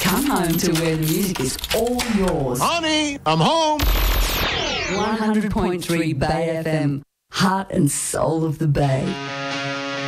Come home to where the music is all yours. Honey, I'm home. 100.3 Bay FM, heart and soul of the Bay.